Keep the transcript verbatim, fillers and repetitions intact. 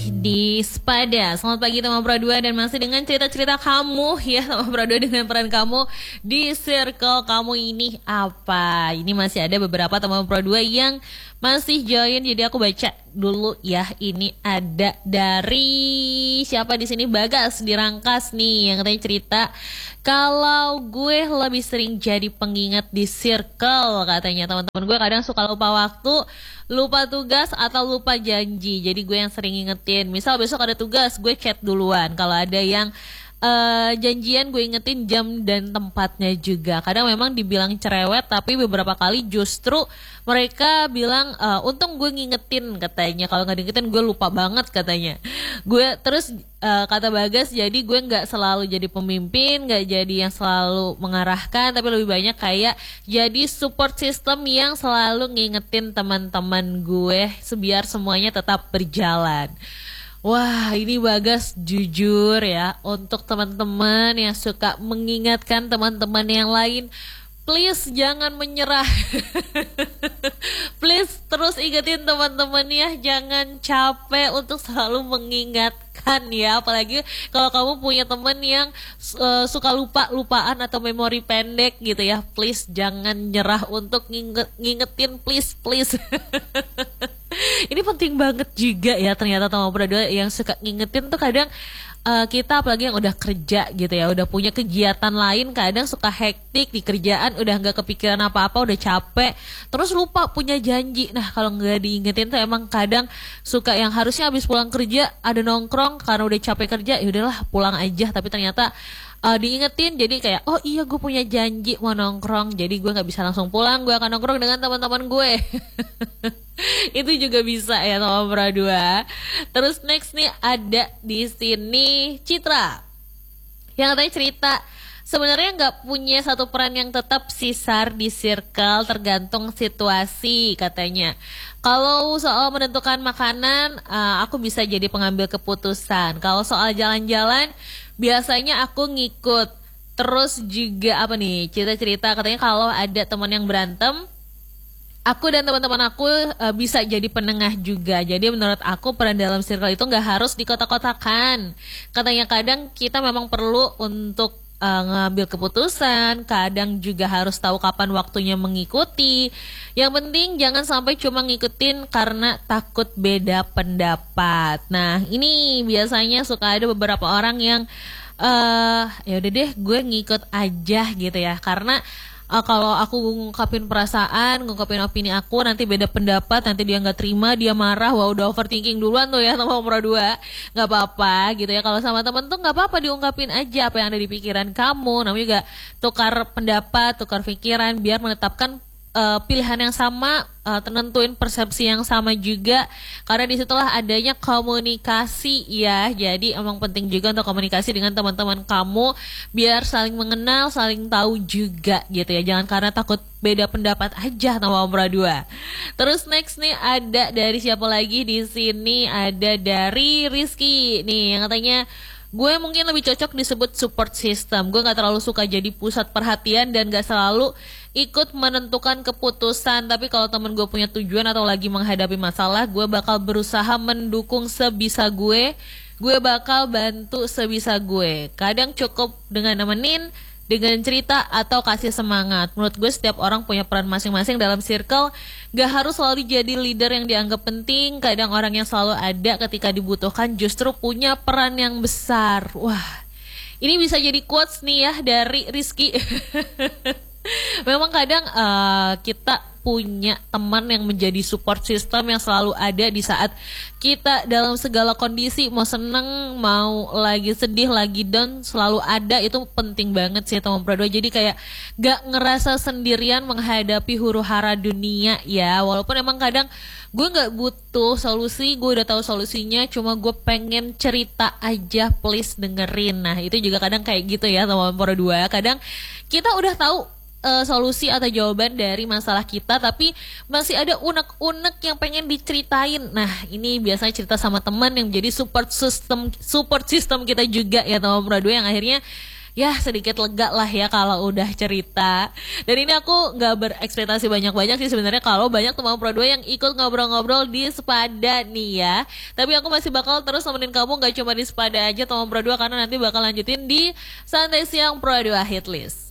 di Spada. Selamat pagi teman Pro dua dan masih dengan cerita-cerita kamu ya teman Pro dua dengan peran kamu di circle kamu ini apa. Ini masih ada beberapa teman Pro dua yang masih join, jadi aku baca dulu ya. Ini ada dari siapa di sini, Bagas di Rangkas nih, yang katanya cerita kalau gue lebih sering jadi pengingat di circle. Katanya teman-teman gue kadang suka lupa waktu, lupa tugas atau lupa janji. Jadi gue yang sering ingetin. Misal besok ada tugas, gue chat duluan. Kalau ada yang Uh, janjian gue ingetin jam dan tempatnya juga. Kadang memang dibilang cerewet, tapi beberapa kali justru mereka bilang uh, untung gue ngingetin katanya. Kalau nggak diingetin gue lupa banget katanya. Gue terus uh, kata Bagas, jadi gue nggak selalu jadi pemimpin, nggak jadi yang selalu mengarahkan, tapi lebih banyak kayak jadi support system yang selalu ngingetin teman-teman gue biar semuanya tetap berjalan. Wah, ini Bagas jujur ya, untuk teman-teman yang suka mengingatkan teman-teman yang lain, please jangan menyerah. Please terus ingetin teman-teman ya, jangan capek untuk selalu mengingatkan ya. Apalagi kalau kamu punya teman yang uh, suka lupa-lupaan atau memori pendek gitu ya, please jangan nyerah untuk nginget, ngingetin, please, please. Ini penting banget juga ya ternyata teman Pro dua yang suka ngingetin tuh kadang uh, kita apalagi yang udah kerja gitu ya, udah punya kegiatan lain, kadang suka hektik di kerjaan, udah nggak kepikiran apa-apa, udah capek, terus lupa punya janji. Nah kalau nggak diingetin tuh emang kadang suka yang harusnya habis pulang kerja ada nongkrong karena udah capek kerja, ya udahlah pulang aja, tapi ternyata Uh, diingetin jadi kayak oh iya gue punya janji mau nongkrong, jadi gue nggak bisa langsung pulang, gue akan nongkrong dengan teman-teman gue. Itu juga bisa ya teman Pro dua. Terus next nih ada di sini Citra yang katanya cerita sebenarnya nggak punya satu peran yang tetap sisar di circle, tergantung situasi katanya. Kalau soal menentukan makanan, uh, aku bisa jadi pengambil keputusan. Kalau soal jalan-jalan, biasanya aku ngikut. Terus juga apa nih, cerita-cerita katanya kalau ada teman yang berantem, aku dan teman-teman aku uh, bisa jadi penengah juga. Jadi menurut aku peran dalam circle itu nggak harus dikotak-kotakan. Katanya kadang kita memang perlu untuk Uh, ngambil keputusan, kadang juga harus tahu kapan waktunya mengikuti. Yang penting jangan sampai cuma ngikutin karena takut beda pendapat. Nah ini biasanya suka ada beberapa orang yang uh, ya udah deh gue ngikut aja gitu ya, karena Uh, kalau aku ngungkapin perasaan, ngungkapin opini aku, nanti beda pendapat, nanti dia nggak terima, dia marah, wah udah overthinking duluan tuh ya sama Pro dua. Nggak apa-apa gitu ya, kalau sama temen tuh nggak apa-apa, diungkapin aja apa yang ada di pikiran kamu. Namanya juga tukar pendapat, tukar pikiran, biar menetapkan uh, pilihan yang sama, uh, tentuin persepsi yang sama juga, karena disitulah adanya komunikasi ya. Jadi emang penting juga untuk komunikasi dengan teman-teman kamu biar saling mengenal, saling tahu juga gitu ya. Jangan karena takut beda pendapat aja sama Pro dua. Terus next nih ada dari siapa lagi di sini, ada dari Rizky nih yang katanya gue mungkin lebih cocok disebut support system. Gue gak terlalu suka jadi pusat perhatian dan gak selalu ikut menentukan keputusan. Tapi kalau temen gue punya tujuan atau lagi menghadapi masalah, gue bakal berusaha mendukung sebisa gue. Gue bakal bantu sebisa gue. Kadang cukup dengan nemenin, dengan cerita atau kasih semangat. Menurut gue setiap orang punya peran masing-masing dalam circle. Gak harus selalu jadi leader yang dianggap penting. Kadang orang yang selalu ada ketika dibutuhkan justru punya peran yang besar. Wah, ini bisa jadi quotes nih ya dari Rizky. Memang kadang uh, kita punya teman yang menjadi support system yang selalu ada di saat kita dalam segala kondisi, mau seneng, mau lagi sedih, lagi down, selalu ada. Itu penting banget sih teman Pro dua. Jadi kayak gak ngerasa sendirian menghadapi huru hara dunia ya. Walaupun emang kadang gue gak butuh solusi, gue udah tahu solusinya, cuma gue pengen cerita aja, please dengerin. Nah itu juga kadang kayak gitu ya teman Pro dua. Kadang kita udah tahu Uh, solusi atau jawaban dari masalah kita, tapi masih ada unek-unek yang pengen diceritain. Nah ini biasanya cerita sama teman yang menjadi support system support system kita juga ya teman Pro dua, yang akhirnya ya sedikit lega lah ya kalau udah cerita. Dan ini aku nggak berekspektasi banyak-banyak sih sebenarnya kalau banyak teman Pro dua yang ikut ngobrol-ngobrol di Sepada nih ya. Tapi aku masih bakal terus nemenin kamu nggak cuma di Sepada aja teman Pro dua, karena nanti bakal lanjutin di Santai Siang Pro dua Hitlist.